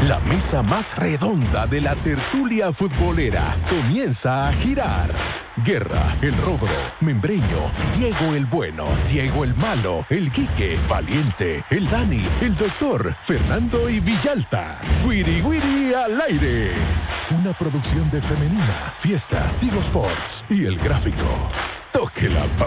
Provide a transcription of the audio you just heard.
La mesa más redonda de la tertulia futbolera comienza a girar. Guerra, el Rodro, Membreño, Diego el Bueno, Diego el Malo, el Quique, Valiente, el Dani, el Doctor, Fernando y Villalta. Wiri Wiri al aire. Una producción de Femenina, Fiesta, Tigo Sports y El Gráfico. Toque la